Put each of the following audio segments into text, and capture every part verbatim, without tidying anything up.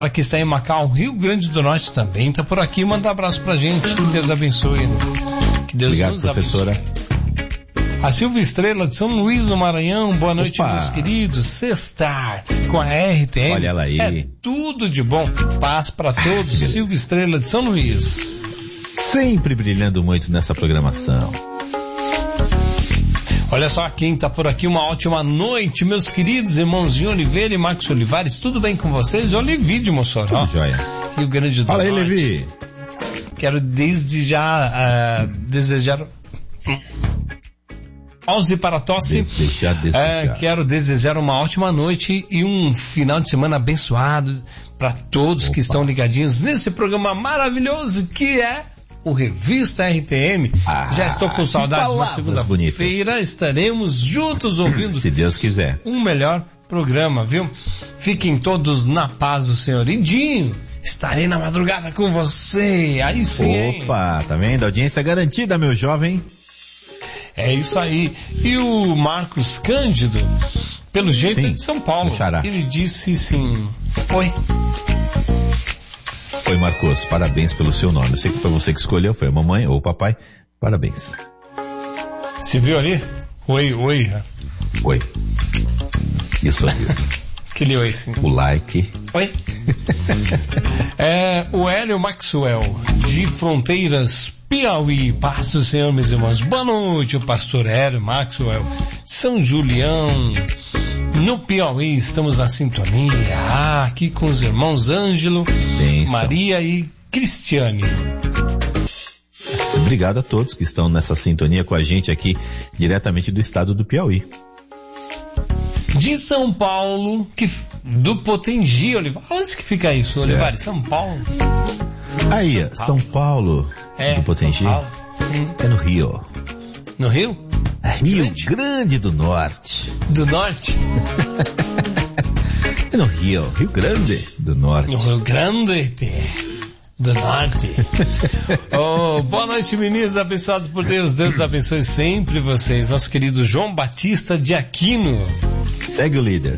que está em Macau, Rio Grande do Norte também está por aqui. Manda um abraço pra gente. Que Deus abençoe. Que Deus Obrigado, nos professora. abençoe. A Silvia Estrela de São Luís, no Maranhão. Boa noite, Opa. meus queridos. Sextar com a R T M. Olha ela aí. É tudo de bom. Paz pra todos. Silvia Estrela de São Luís. Sempre brilhando muito nessa programação. Olha só quem tá por aqui, uma ótima noite, meus queridos irmãozinho Oliveira e Marcos Olivares, tudo bem com vocês? Olivi de Mossoró, Tudo jóia. Rio Grande do Fala aí, Norte. Levi. Quero desde já uh, desejar pause para a tosse. Deixar, deixar. Uh, quero desejar uma ótima noite e um final de semana abençoado para todos Opa. que estão ligadinhos nesse programa maravilhoso que é o Revista R T M. Ah, já estou com saudades, mas segunda-feira estaremos juntos ouvindo, se Deus quiser, um melhor programa, viu? Fiquem todos na paz do Senhor. Idinho, estarei na madrugada com você. Aí sim. Opa, hein? Tá vendo? Audiência garantida, meu jovem. É isso aí. E o Marcos Cândido, pelo jeito, sim, é de São Paulo. Ele disse sim. Oi. Oi, Marcos, parabéns pelo seu nome. Eu sei que foi você que escolheu, foi a mamãe ou o papai. Parabéns. Você viu ali? Oi, oi. Oi. Isso aí. Aquele oi, sim. O like. Oi. É, o Hélio Maxwell, de Fronteiras, Piauí. Paz do Senhor, meus irmãos. Boa noite, o pastor Hélio Maxwell, São Julião. No Piauí estamos na sintonia, ah, aqui com os irmãos Ângelo, Benção. Maria e Cristiane. Obrigado a todos que estão nessa sintonia com a gente aqui, diretamente do estado do Piauí. De São Paulo, que, do Potengi, Olivares. Onde que fica isso, certo. Olivares? São Paulo? Aí, São Paulo, São Paulo é, do Potengi, hum. é no Rio. No Rio? Rio Grande, Grande do Norte. Do Norte? É no Rio, Rio Grande do Norte. No Rio Grande do Norte. Oh, boa noite, meninos abençoados por Deus. Deus abençoe sempre vocês. Nosso querido João Batista de Aquino. Segue o líder.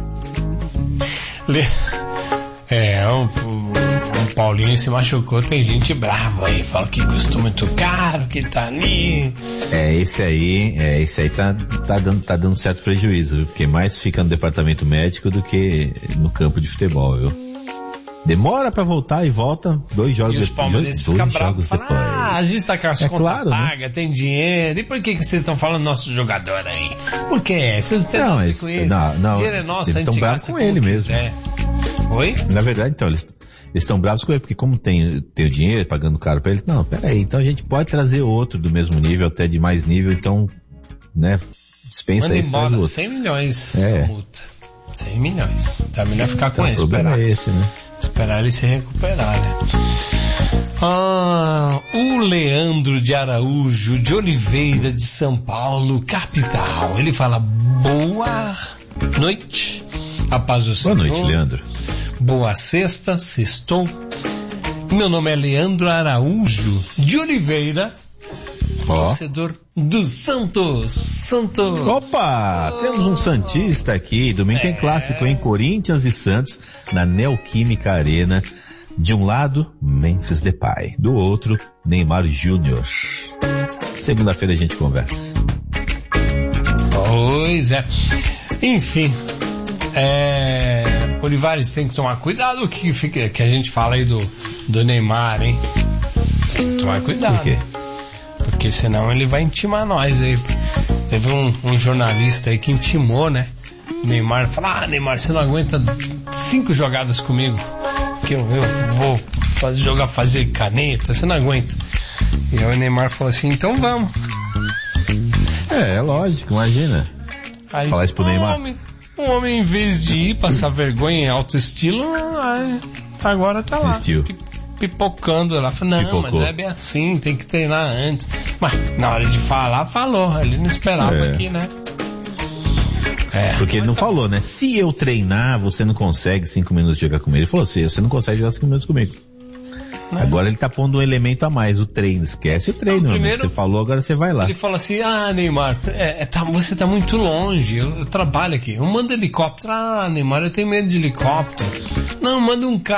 Le... É, um, um, um Paulinho se machucou, tem gente brava aí, fala que custa muito caro, que tá ali. É, esse aí, é, esse aí tá, tá, dando, tá dando certo prejuízo, viu? Porque mais fica no departamento médico do que no campo de futebol, viu? Demora pra voltar e volta dois jogos depois. E os palmeirenses ficam bravos, falam, ah, a gente tá com as é contas claro, pagas, né? Tem dinheiro, e por que que vocês estão falando nosso jogador aí? Por quê? Vocês não têm nada a ver com isso? Não, não, dinheiro é nosso, eles estão bravos com ele mesmo. Quiser. Oi? Na verdade, então, eles estão bravos com ele, porque como tem, tem o dinheiro, pagando caro pra ele, não, peraí, então a gente pode trazer outro do mesmo nível, até de mais nível, então, né, dispensa aí. Manda embora, cem milhões é. a multa. cem milhões. Tá melhor ficar com então, ele, o problema esperar. é esse, né? Esperar ele se recuperar, né? Ah, o Leandro de Araújo, de Oliveira, de São Paulo, capital. Ele fala, boa noite. A paz do Senhor. Boa noite, Leandro. Boa sexta, sextou. Meu nome é Leandro Araújo, de Oliveira, oh. torcedor do Santos. Santos. Opa, oh. temos um santista aqui. Domingo é. tem clássico em Corinthians e Santos, na Neoquímica Arena. De um lado, Memphis Depay. Do outro, Neymar Júnior. Segunda-feira a gente conversa. Pois é. Enfim. É, Olivares, tem que tomar cuidado o que, fica, que a gente fala aí do, do Neymar, hein? Tomar cuidado. Por quê? Porque senão ele vai intimar nós aí. Teve um, um jornalista aí que intimou, né? Neymar, fala, ah, Neymar, você não aguenta cinco jogadas comigo, que eu, eu vou fazer, jogar, fazer caneta, você não aguenta. E aí o Neymar falou assim, então vamos. É, é lógico, imagina. Aí, falar isso pro Neymar. Homem, o homem, em vez de ir passar vergonha em alto estilo, agora tá lá. Assistiu. Pipocando lá. Falei, não, Pipocou. Mas não é bem assim, tem que treinar antes. Mas na hora de falar, falou. Ele não esperava é. aqui, né? É. Porque ele não falou, né? Se eu treinar, você não consegue cinco minutos jogar comigo. Ele falou assim, você não consegue jogar cinco minutos comigo. Né? Agora ele tá pondo um elemento a mais, o treino. Esquece o treino, Não, primeiro, você falou, agora você vai lá. Ele fala assim, ah, Neymar, é, é, tá, você tá muito longe, eu, eu trabalho aqui. Eu mando helicóptero. Ah, Neymar, eu tenho medo de helicóptero. Não, manda um carro.